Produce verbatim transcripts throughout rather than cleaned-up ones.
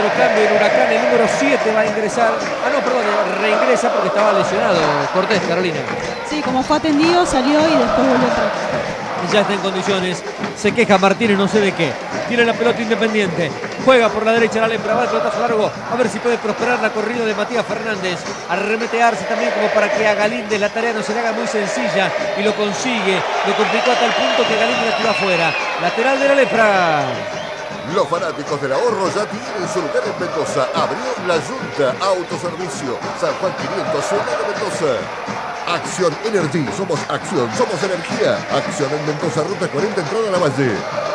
nuevo cambio en Huracán. El número siete va a ingresar. Ah, no, perdón, reingresa porque estaba lesionado Cortés, Carolina. Sí, como fue atendido, salió y después volvió a entrar. Ya está en condiciones. Se queja Martínez, no sé de qué. Tiene la pelota Independiente. Juega por la derecha la Lepra. Va el pelotazo largo. A ver si puede prosperar la corrida de Matías Fernández. Arremetearse también como para que a Galíndez la tarea no se le haga muy sencilla. Y lo consigue. Lo complicó a tal punto que Galíndez la tiró afuera. Lateral de la Lepra. Los fanáticos del ahorro ya tienen su lugar en Mendoza. Abrió la Junta Autoservicio. San Juan quinientos, ciudad de Mendoza. Acción Energy, somos acción, somos energía. Acción en Mendoza, ruta cuarenta, entrada a la Valle.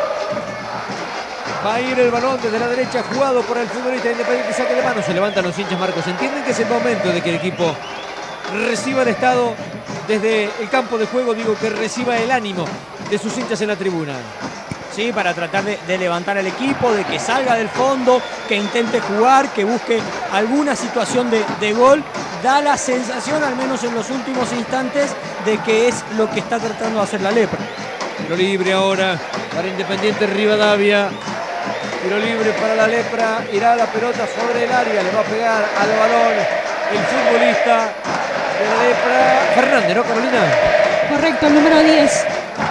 Va a ir el balón desde la derecha, jugado por el futbolista Independiente, saque de mano. Se levantan los hinchas, Marcos. Entienden que es el momento de que el equipo reciba el estado desde el campo de juego, digo, que reciba el ánimo de sus hinchas en la tribuna. Sí, para tratar de, de levantar al equipo, de que salga del fondo, que intente jugar, que busque alguna situación de, de gol. Da la sensación, al menos en los últimos instantes, de que es lo que está tratando de hacer la Lepra. Tiro libre ahora para Independiente Rivadavia. Tiro libre para la Lepra. Irá la pelota sobre el área. Le va a pegar al balón el futbolista de la Lepra. Fernández, ¿no, Carolina? Correcto, el número diez.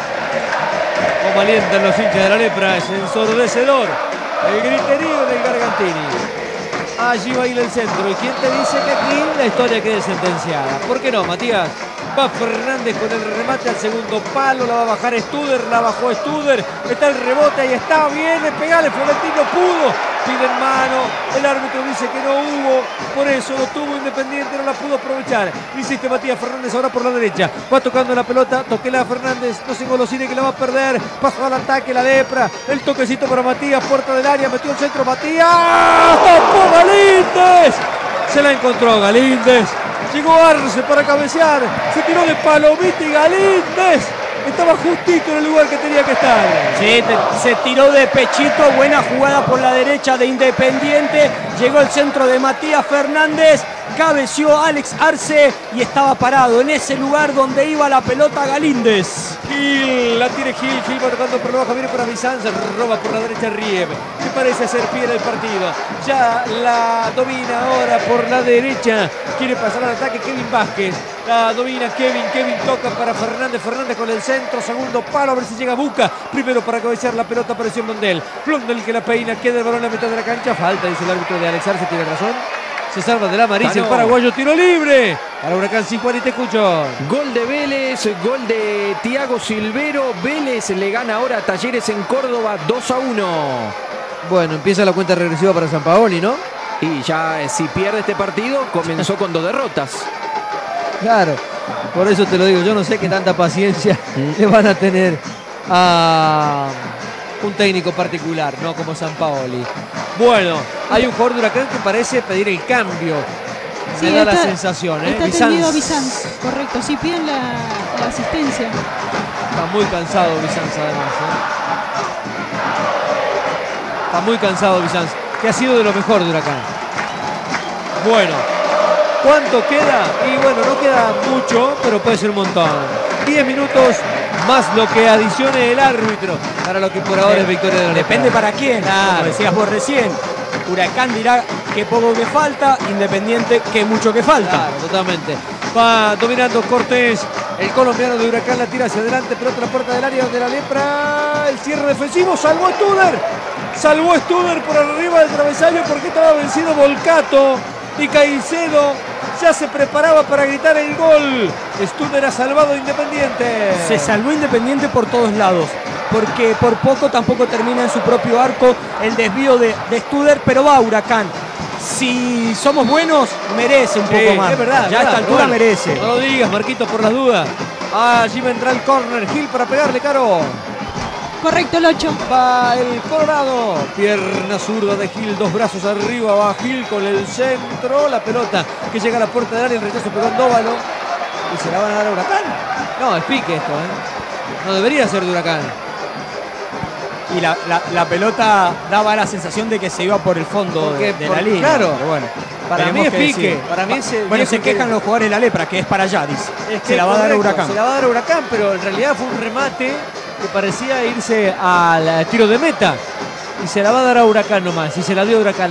Como alientan los hinchas de la Lepra. Es ensordecedor el griterío del Gargantini. Allí va a ir el centro. ¿Y quién te dice que aquí la historia quede sentenciada? ¿Por qué no, Matías? Va Fernández con el remate al segundo palo. La va a bajar Studer. La bajó Studer. Está el rebote. Ahí está. Viene. Pegale. Florentino pudo. Piden mano. El árbitro dice que no hubo. Por eso lo tuvo Independiente. No la pudo aprovechar. Insiste Matías Fernández ahora por la derecha. Va tocando la pelota. Toquela a Fernández. No se golosine que la va a perder. Pasó al ataque la Lepra. El toquecito para Matías. Puerta del área. Metió el centro Matías. ¡Tocó Galíndez! Se la encontró Galíndez. Llegó Arce para cabecear. Se tiró de palomita y Galíndez estaba justito en el lugar que tenía que estar. Sí, te, se tiró de pechito. Buena jugada por la derecha de Independiente. Llegó el centro de Matías Fernández. Cabeció Alex Arce y estaba parado en ese lugar donde iba la pelota Galíndez. Gil, la tiene Gil, Gil va tocando por abajo, viene para Bizanz, roba por la derecha Riev, que parece ser pie del partido. Ya la domina ahora por la derecha, quiere pasar al ataque Kevin Vázquez. La domina Kevin, Kevin toca para Fernández, Fernández con el centro, segundo palo, a ver si llega Buca. Primero para cabecear la pelota, apareció Blondel. Blondel que la peina, queda el balón en la mitad de la cancha, falta, dice el árbitro de Alex Arce, tiene razón. Se salva de la amarilla el paraguayo, tiro libre para Huracán. Sin Juan y te escucho. Gol de Vélez, gol de Thiago Silvero. Vélez le gana ahora a Talleres en Córdoba dos a uno. Bueno, empieza la cuenta regresiva para Sampaoli, ¿no? Y ya eh, si pierde este partido, comenzó con dos derrotas. Claro, por eso te lo digo, yo no sé qué tanta paciencia le van a tener a un técnico particular, no como Sampaoli. Bueno, hay un jugador de Huracán que parece pedir el cambio. Sí, Me da está, la sensación, ¿eh? Está Bizanz. atendido Bizanz, correcto. Sí, piden la, la asistencia. Está muy cansado Bizanz además, ¿eh? Está muy cansado Bizanz, que ha sido de lo mejor de Huracán. Bueno, ¿cuánto queda? Y bueno, no queda mucho, pero puede ser un montón. diez minutos más lo que adicione el árbitro para lo que por ahora es victoria de la Depende Lepra. para quién, Claro. como decías vos recién. Huracán dirá que poco que falta, Independiente que mucho que falta. Claro, totalmente. Va dominando Cortés. El colombiano de Huracán la tira hacia adelante, pero otra puerta del área de la Lepra. El cierre defensivo, salvó Studer. Salvó Studer por arriba del travesaño porque estaba vencido Volcato. Y Caicedo ya se preparaba para gritar el gol. Studer ha salvado a Independiente. Se salvó Independiente por todos lados, porque por poco tampoco termina en su propio arco el desvío de, de Studer, pero va Huracán. Si somos buenos, merece un Sí, poco más. es verdad, ya a esta altura bueno, merece. No lo digas, Marquito, por las dudas. Allí vendrá el córner. Gil para pegarle, Caro. Correcto, el ocho. Va el Colorado. Pierna zurda de Gil, dos brazos arriba. Va Gil con el centro. La pelota que llega a la puerta del área. El rechazo pegó en Dóvalo. ¿Y se la van a dar a Huracán? No, es pique esto, ¿eh? No debería ser de Huracán. Y la, la, la pelota daba la sensación de que se iba por el fondo Porque, de, de por- la línea. claro. Pero bueno, Para tenemos mí es que pique. decir. Para mí ese Bueno, se viejo que- quejan los jugadores de la Lepra, que es para allá, dice. Es que se la va a dar a correcto, Huracán. Se la va a dar a Huracán, pero en realidad fue un remate que parecía irse al tiro de meta. Y se la va a dar a Huracán nomás. Y se la dio a Huracán.